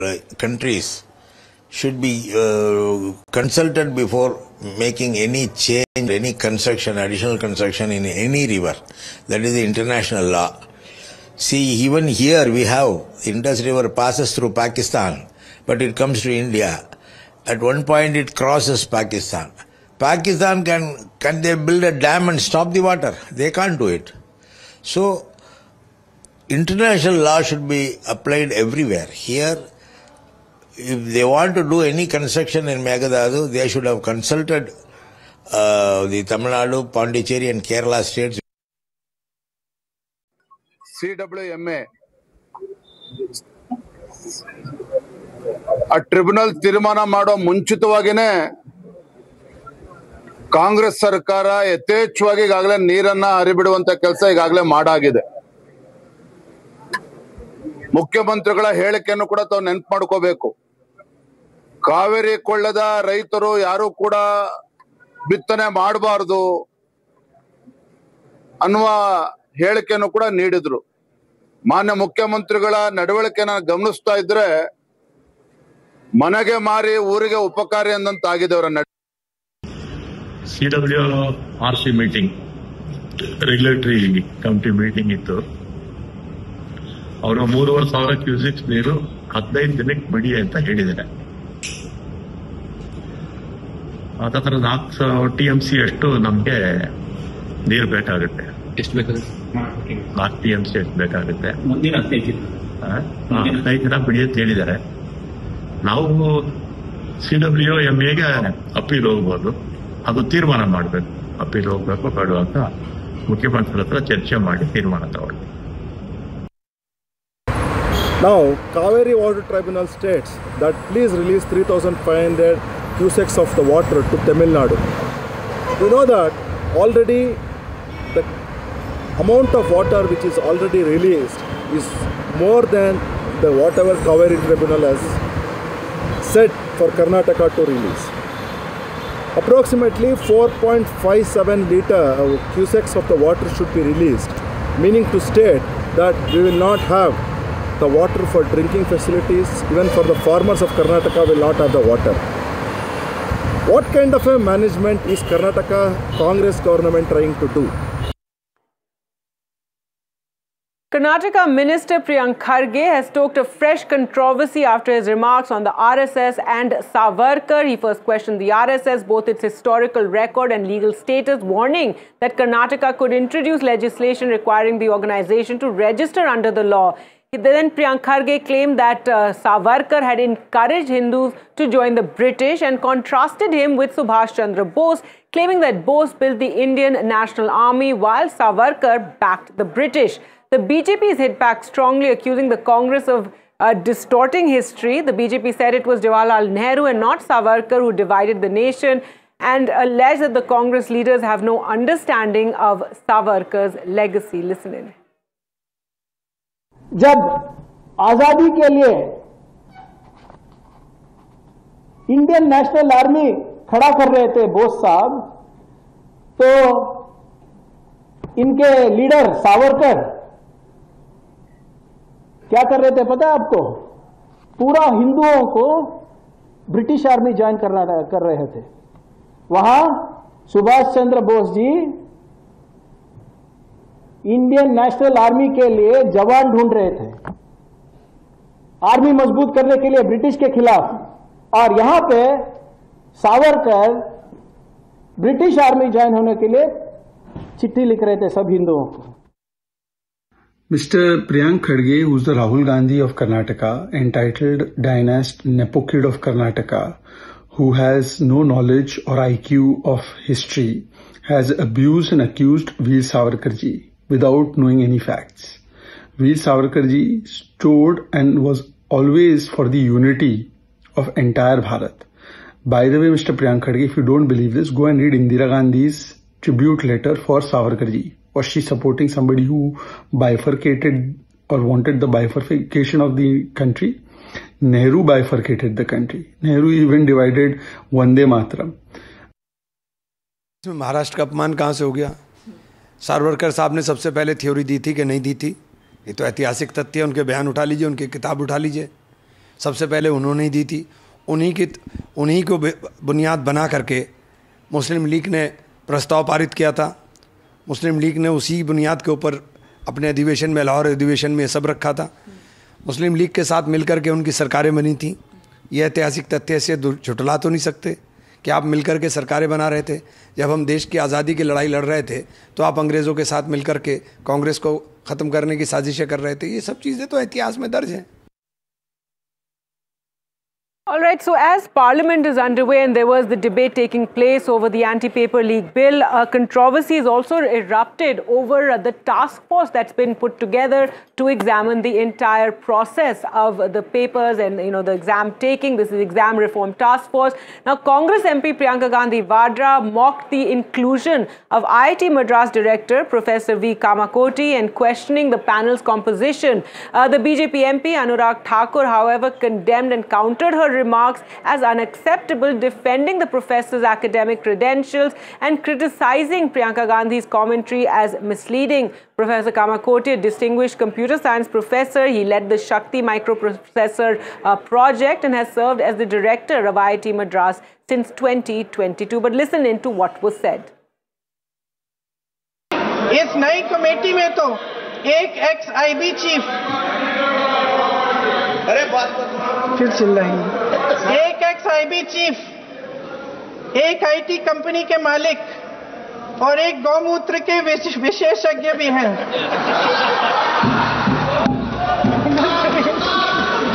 countries should be consulted before making any change, any construction, additional construction in any river. That is the international law. See, even here we have Indus River passes through Pakistan, but it comes to India. At one point it crosses Pakistan. Pakistan can they build a dam and stop the water? They can't do it. So international law should be applied everywhere. Here, if they want to do any construction in Meghalaya, they should have consulted the Tamil Nadu, Pondicherry and Kerala states. CWMA ಆ tribunal ತೀರ್ಮಾನ ಮಾಡೋ ಮುಂಚಿತವಾಗಿನೇ ಕಾಂಗ್ರೆಸ್ ಸರ್ಕಾರ ಯಥೇಚ್ಛವಾಗಿ ಈಗಾಗಲೇ ನೀರನ್ನ ಹರಿಬಿಡುವಂತ ಕೆಲಸ ಈಗಾಗಲೇ ಮಾಡಾಗಿದೆ. ಮುಖ್ಯಮಂತ್ರಿಗಳ ಹೇಳಿಕೆಯನ್ನು ಕೂಡ ತಾವು ನೆನಪು ಮಾಡ್ಕೋಬೇಕು. ಕಾವೇರಿ ಕೊಳ್ಳದ ರೈತರು ಯಾರು ಕೂಡ ಬಿತ್ತನೆ ಮಾಡಬಾರದು ಅನ್ನುವ ಹೇಳಿಕೆಯನ್ನು ಕೂಡ ನೀಡಿದ್ರು. ಮಾನ್ಯ ಮುಖ್ಯಮಂತ್ರಿಗಳ ನಡವಳಿಕೆನ ಗಮನಿಸ್ತಾ ಇದ್ರೆ ಮನೆಗೆ ಮಾರಿ ಊರಿಗೆ ಉಪಕಾರಿ ಅಂದಂತಾಗಿದೆ ಅವರ CWRC meeting, regulatory committee meeting ಇತ್ತು. ಅವರು 3,500 ಕ್ಯೂಸೆಕ್ಸ್ ನೀರು 15 ದಿನಕ್ಕೆ ಬಿಡಿ ಅಂತ ಹೇಳಿದ್ದಾರೆ. ಅದರ 4 TMC ಅಷ್ಟು ನಮ್ಗೆ ನೀರು ಬೇಕಾಗುತ್ತೆ. ಎಷ್ಟು ಬೇಕಾಗುತ್ತೆ? 4 TMC ಎಷ್ಟು ಬೇಕಾಗುತ್ತೆ. ಮುಂದಿನ 15 ದಿನ ಬಿಡಿ ಅಂತ ಹೇಳಿದ್ದಾರೆ. ನಾವು CWMAಗೆ ಅಪೀಲ್ ಹೋಗ್ಬೋದು, ಅದು ತೀರ್ಮಾನ ಮಾಡಬೇಕು. ಅಪೀಲ್ ಹೋಗ್ಬೇಕು ಬೇಡ ಅಂತ ಮುಖ್ಯಮಂತ್ರಿಗಳ ಹತ್ರ ಚರ್ಚೆ ಮಾಡಿ ತೀರ್ಮಾನ ತಗೊಳ್ಳಿ. Now, Kaveri Water Tribunal states that please release 3,500 cusecs of the water to Tamil Nadu. You know that already the amount of water which is already released is more than the whatever Kaveri Tribunal has said for Karnataka to release. Approximately 4.57 liter cusecs of the water should be released, meaning to state that we will not have the water for drinking facilities. Even for the farmers of Karnataka will not have the water. What kind of a management is Karnataka Congress government trying to do? Karnataka Minister Priyank Kharge has stoked a fresh controversy after his remarks on the RSS and Savarkar. He first questioned the RSS, both its historical record and legal status, warning that Karnataka could introduce legislation requiring the organization to register under the law. Then Priyank Kharge claimed that Savarkar had encouraged Hindus to join the British and contrasted him with Subhash Chandra Bose, claiming that Bose built the Indian National Army while Savarkar backed the British. The BJP has hit back strongly, accusing the Congress of distorting history. The BJP said it was Jawaharlal Nehru and not Savarkar who divided the nation, and alleged that the Congress leaders have no understanding of Savarkar's legacy. Listen in. जब आजादी के लिए Indian national army खड़ा कर रहे थे बोस साहब, तो इनके लीडर सावरकर क्या कर रहे थे पता है आपको? पूरा हिंदुओं को ब्रिटिश आर्मी ज्वाइन कर रहे थे. वहां Subhash Chandra Bose ji Indian national army के लिए जवान ढूंढ रहे थे, आर्मी मजबूत करने के लिए ब्रिटिश के खिलाफ. और यहां पे सावरकर ब्रिटिश आर्मी ज्वाइन होने के लिए चिट्ठी लिख रहे थे सब हिंदुओं को. Mr. Priyank Kharge, who is the Rahul Gandhi of Karnataka, entitled Dynast Nepo Kid of Karnataka, who has no knowledge or IQ of history, has abused and accused Veer Savarkar ji without knowing any facts. Veer Savarkar ji stood and was always for the unity of entire Bharat. By the way, Mr. Priyank Kharge, if you don't believe this, go and read Indira Gandhi's tribute letter for Savarkar ji. Was she supporting somebody who bifurcated or wanted the bifurcation of the country? Nehru bifurcated the country. Nehru even divided Vande Mataram. Maharashtra का अपमान कहाँ से हो गया? सावरकर साहब ने सबसे पहले थ्योरी दी थी कि नहीं दी थी? ये तो ऐतिहासिक तथ्य है, उनके बयान उठा लीजिए, उनकी किताब उठा लीजिए. सबसे पहले उन्होंने ही दी थी। उन्हीं को बुनियाद बना करके मुस्लिम लीग ने प्रस्ताव पारित किया था। मुस्लिम लीग ने उसी बुनियाद के ऊपर अपने अधिवेशन में, लाहौर अधिवेशन में सब रखा था। मुस्लिम लीग के साथ मिलकर के उनकी सरकारें बनी थी। यह ऐतिहासिक तथ्य से झुठला तो नहीं सकते कि आप मिलकर के सरकारें बना रहे थे। जब हम देश की आज़ादी की लड़ाई लड़ रहे थे तो आप अंग्रेज़ों के साथ मिलकर के कांग्रेस को ख़त्म करने की साजिशें कर रहे थे। ये सब चीज़ें तो इतिहास में दर्ज हैं। All right, so as Parliament is underway and there was the debate taking place over the anti-paper leak bill, controversy has also erupted over the task force that's been put together to examine the entire process of the papers and, the exam taking. This is Exam Reform Task Force. Now, Congress MP Priyanka Gandhi Vadra mocked the inclusion of IIT Madras Director Professor V. Kamakoti and questioning the panel's composition. The BJP MP Anurag Thakur, however, condemned and countered her remarks as unacceptable, defending the professor's academic credentials and criticizing Priyanka Gandhi's commentary as misleading. Professor Kamakoti, a distinguished computer science professor, he led the Shakti microprocessor project and has served as the director of IIT Madras since 2022. But listen in to what was said. इस नई committee में तो एक ex-IB chief, फिर चिल्लाएंगे, एक ex-IB chief, एक IT company के मालिक और एक गौमूत्र के विशेषज्ञ भी हैं।